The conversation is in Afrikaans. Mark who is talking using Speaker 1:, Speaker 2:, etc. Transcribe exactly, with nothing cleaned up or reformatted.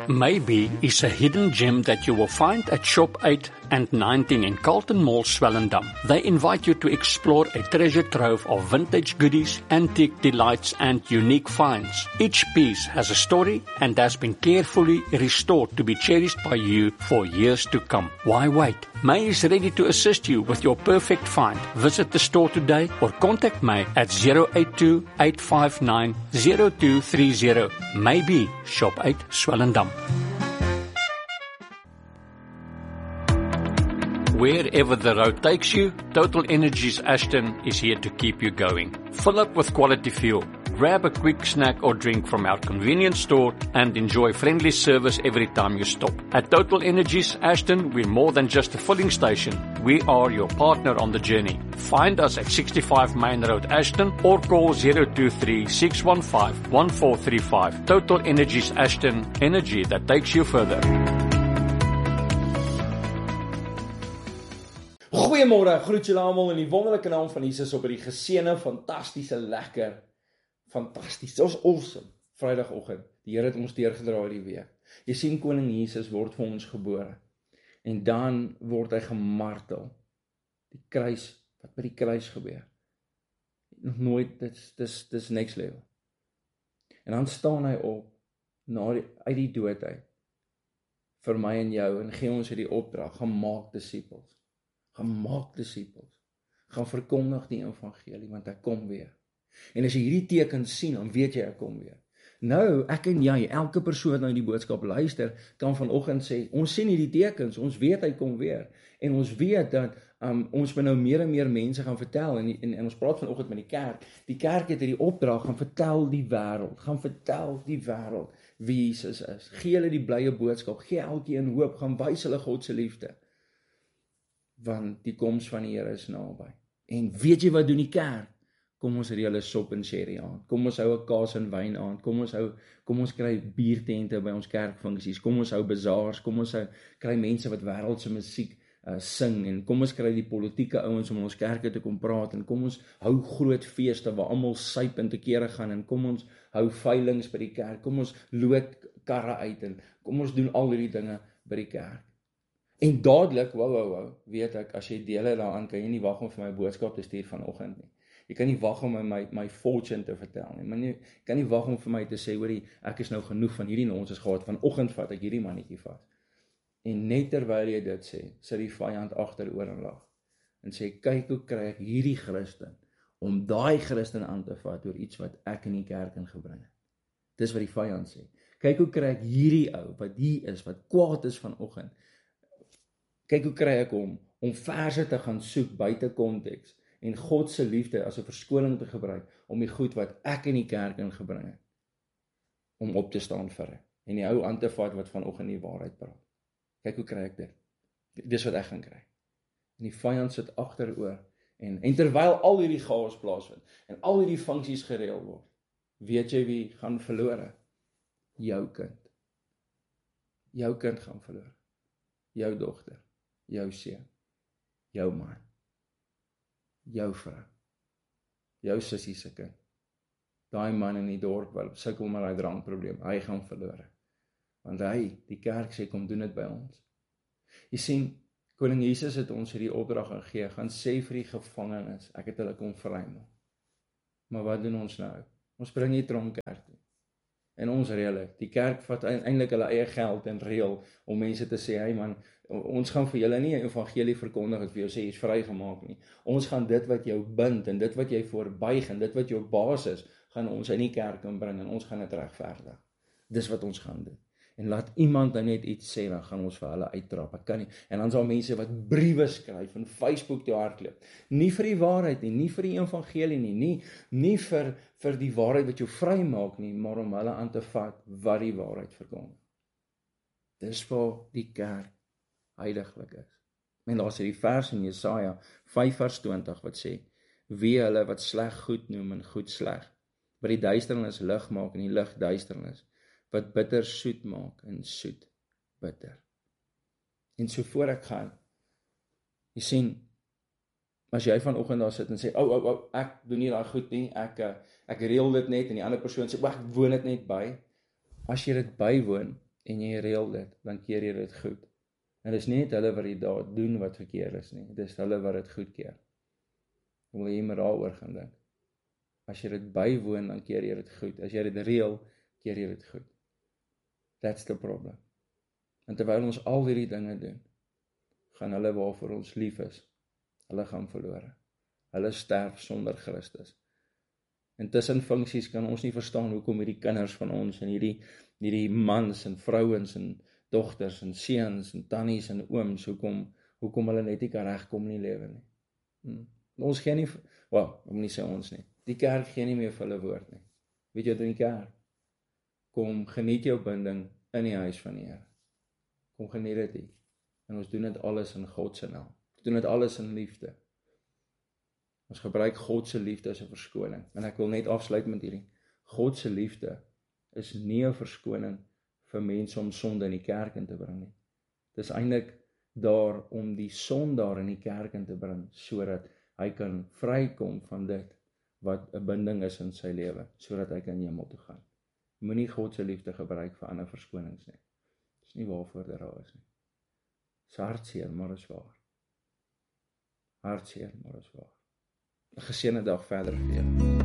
Speaker 1: Maybe is a hidden gem that you will find at Shop eight and nineteen in Carlton Mall, Swellendam. They invite you to explore a treasure trove of vintage goodies, antique delights and unique finds. Each piece has a story and has been carefully restored to be cherished by you for years to come. Why wait? May is ready to assist you with your perfect find. Visit the store today or contact May at zero eight two, eight five nine, zero two three zero. Maybe Shop eight, Swellendam. Wherever the road takes you, Total Energies Ashton is here to keep you going. Fill up with quality fuel, grab a quick snack or drink from our convenience store, and enjoy friendly service every time you stop. At Total Energies Ashton, we're more than just a filling station. We are your partner on the journey. Find us at sixty-five Main Road, Ashton, or call zero two three, six one five, one four three five. Total Energies Ashton, energy that takes you further.
Speaker 2: Goeiemôre, groet julle almal in die wonderlike naam van Jesus op hierdie geseënde, fantastiese, lekker, fantasties, dit was awesome, Vrydagoggend. Die Here het ons deurgedra hierdie week. Jy sien koning Jesus word vir ons gebore. En dan word hy gemartel. Die kruis, wat by die kruis gebeur. Nog nooit, dit is dis next level. En dan staan hy op, na die, uit die dood uit, vir my en jou, en gee ons hierdie opdrag, gaan maak disippels. Gaan maak disippels. Gaan verkondig die evangelie, want hy kom weer. En as jy hierdie teken sien, dan weet jy hy kom weer. Nou, ek en jy, elke persoon wat nou die boodskap luister, kan vanoggend sê, ons sien hierdie tekens, ons weet hy kom weer. En ons weet dat um, ons moet nou meer en meer mense gaan vertel, en, en, en ons praat vanoggend met die kerk. Die kerk het hierdie opdrag, gaan vertel die wêreld, gaan vertel die wêreld wie Jesus is. Gee hulle die blye boodskap, gee elkeen hoop, gaan wys hulle God se liefde. Want die koms van die Here is naby. En weet jy wat doen die kerk? Kom ons reël 'n sop en sherry aan. Kom ons hou 'n kaas en wyn aan. Kom ons hou kom ons kry biertente by ons kerkfunksies. Kom ons hou bazaars. Kom ons hou, kry mense wat wêreldse musiek uh, sing en kom ons kry die politieke ouens om in ons kerke te kom praat en kom ons hou groot feeste waar almal suip en te kere gaan en kom ons hou veilings by die kerk. Kom ons lood karre uit en kom ons doen al hierdie dinge by die kerk. En dadelik, wow, wow, wow, weet ek, as jy deel het daaraan, kan jy nie wag om vir my boodskap te stuur vanoggend nie. Jy kan nie wag om my, my, my fortune te vertel nie. Maar jy kan nie wag om vir my te sê, hoorie, ek is nou genoeg van hierdie nonsens gehad, vanoggend vat ek hierdie mannetjie vas. En net terwyl jy dit sê, sit die vyand agteroor en lag. En sê, kyk hoe kry ek hierdie Christen, om daai Christen aan te vat oor iets wat ek in die kerk ingebring het. Dis wat die vyand sê. Kyk hoe kry ek hierdie ou, wat hier is, wat kwaad is vanoggend. Kyk hoe kry ek hom, om verse te gaan soek buite konteks, en God se liefde as 'n verskoning te gebruik, om die goed wat ek in die kerk ingebring het, om op te staan vir hy, en die ou aan te vat wat vanoggend die waarheid praat. Kyk hoe kry ek dit, dis wat ek gaan kry. En die vyand sit agteroor, en, en terwyl al hierdie chaos plaasvind, en al hierdie funksies gereël word, weet jy wie gaan verlore? Jou kind. Jou kind gaan verlore. Jou dogter. Jou seun, jou man, jou vrou, jou sussie se kind, daai man in die dorp wat sukkel met daai drankprobleem, hy gaan verlore. Want hy, die kerk sê, kom doen dit by ons. Jy sien, koning Jesus het ons hierdie opdrag gegee, gaan sê vir die gevangenes, ek het hulle kom vrymaak. Maar wat doen ons nou? Ons bring nie tronkerk toe. En ons reël het. Die kerk vat eintlik hulle eie geld en reël om mense te sê, hey man, ons gaan vir julle nie 'n evangelie verkondig het vir jou sê jy's vrygemaak nie. Ons gaan dit wat jou bind en dit wat jy voorbuig en dit wat jou baas is, gaan ons in die kerk inbring en ons gaan dit regverdig. Dis wat ons gaan doen. En laat iemand nou net iets sê, dan gaan ons vir hulle uittrap. Ek kan nie. En dan sal mense wat briewe skryf en Facebook toe hardloop. Nie vir die waarheid nie, nie vir die evangelie nie, nie, nie vir, vir die waarheid wat jou vry maak nie, maar om hulle aan te vat wat die waarheid verkondig. Dis waar die kerk heiliglik is. En daar is die vers in Jesaja vyf vers twintig wat sê, wie hulle wat sleg goed noem en goed sleg, wat die duisternis lig maak en die lig duisternis, wat bitter soet maak en soet bitter. En so voor ek gaan, jy sien, as jy vanoggend daar sit en sê, ou, ou, ou, ek doen nie daai goed nie, ek, ek reël dit net, en die ander persoon sê, wag, ek woon dit net by, as jy dit bywoon, en jy reël dit, dan keer jy dit goed. En dit is nie net hulle wat die daad doen wat verkeerd is nie, dit is hulle wat dit goedkeer. Wil jy maar daaroor gaan dink. As jy dit bywoon, dan keer jy dit goed. As jy dit reël, keer jy dit goed. That's the problem. En terwyl ons al hierdie dinge doen, gaan hulle waarvoor ons lief is, hulle gaan verlore. Hulle sterf sonder Christus. En tussen funksies kan ons nie verstaan hoekom hierdie kinders van ons en hierdie, hierdie mans en vrouens en dogters en seuns en tannies en ooms, hoekom, hoekom hulle net nie kan regkom in die lewe nie. Hmm. Ons gee nie, wel, om nie sê ons nie, die kerk gee nie meer vir hulle woord nie. Weet jy wat in die kerk? Kom geniet jou binding in die huis van die Here. Kom geniet dit hier. En ons doen dit alles in God se naam. Ons doen dit alles in liefde. Ons gebruik God se liefde as 'n verskoning. En ek wil net afsluit met hierdie. God se liefde is nie 'n verskoning vir mense om sonde in die kerk in te bring nie. Dit is eintlik daar om die sondaar in die kerk in te bring, sodat hy kan vrykom van dit wat 'n binding is in sy lewe, sodat hy kan hemel toe gaan. Moenie God se liefde gebruik vir ander verskonings nie. Dis nie waarvoor dit daar is nie. Dis hartseer, maar is waar. Hartseer, maar is waar. 'n Geseënde dag verder vir julle.